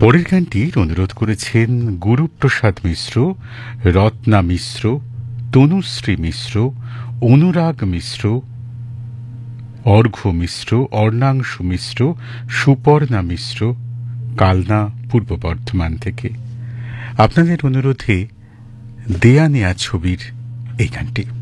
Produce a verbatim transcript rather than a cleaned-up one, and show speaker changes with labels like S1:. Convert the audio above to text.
S1: পরের গানটির অনুরোধ করেছেন গুরুপ্রসাদ মিশ্র, রত্না মিশ্র, তনুশ্রী মিশ্র, অনুরাগ মিশ্র, অর্ঘ্য মিশ্র, অর্ণাংশু মিশ্র, সুপর্ণা মিশ্র, কালনা, পূর্ব বর্ধমান থেকে। আপনাদের অনুরোধে দেয়া নেয়া ছবির এই গানটি।